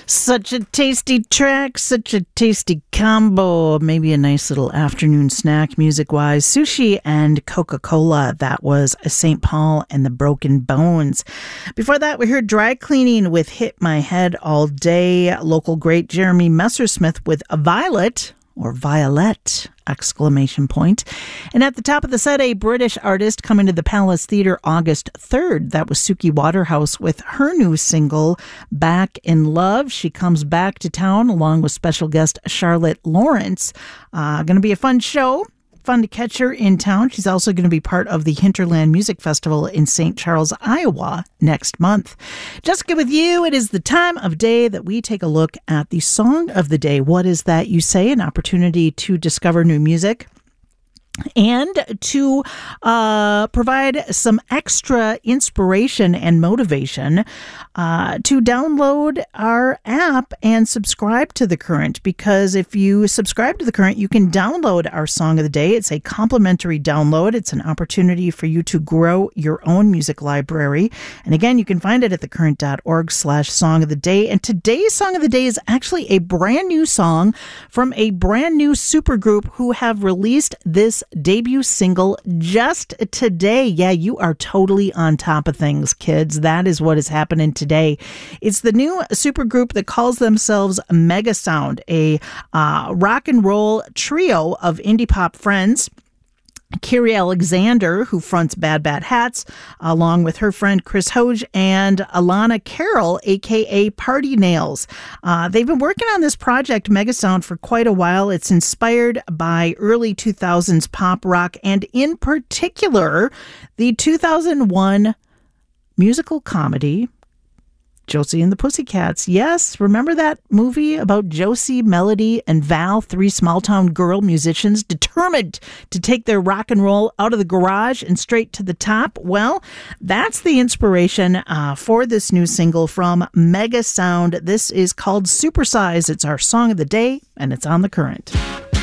Such a tasty track, such a tasty combo. Maybe a nice little afternoon snack music-wise. Sushi and Coca-Cola. That was St. Paul and the Broken Bones. Before that, we heard Dry Cleaning with Hit My Head All Day. Local great Jeremy Messersmith with Violet, or Violet, exclamation point. And at the top of the set, a British artist coming to the Palace Theatre August 3rd. That was Suki Waterhouse with her new single, Back in Love. She comes back to town along with special guest Charlotte Lawrence. Going to be a fun show. Fun to catch her in town. She's also going to be part of the Hinterland Music Festival in St. Charles, Iowa next month. Jessica with you. It is the time of day that we take a look at the song of the day. What is that you say? An opportunity to discover new music and to provide some extra inspiration and motivation to download our app and subscribe to The Current, because if you subscribe to The Current, you can download our Song of the Day. It's a complimentary download. It's an opportunity for you to grow your own music library. And again, you can find it at thecurrent.org/Song of the Day. And today's Song of the Day is actually a brand new song from a brand new supergroup who have released this debut single just today. Yeah, you are totally on top of things, kids. That is what is happening today. It's the new supergroup that calls themselves Mega Sound, a rock and roll trio of indie pop friends. Kiri Alexander, who fronts Bad Bad Hats, along with her friend Chris Hoge and Alana Carroll, a.k.a. Party Nails. They've been working on this project, Megasound, for quite a while. It's inspired by early 2000s pop rock, and in particular, the 2001 musical comedy, Josie and the Pussycats. Yes, remember that movie about Josie, Melody, and Val, three small-town girl musicians determined to take their rock and roll out of the garage and straight to the top? Well, that's the inspiration for this new single from Mega Sound. This is called Supersize. It's our Song of the Day, and it's on The Current.